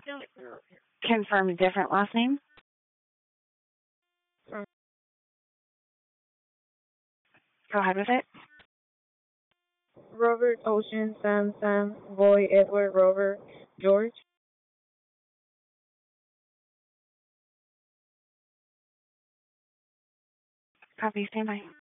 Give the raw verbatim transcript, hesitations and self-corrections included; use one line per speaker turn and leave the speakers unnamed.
Confirm different last name. Go ahead with it.
Robert, Ocean, Sam, Sam, Boy, Edward, Robert, George.
Copy, stand by.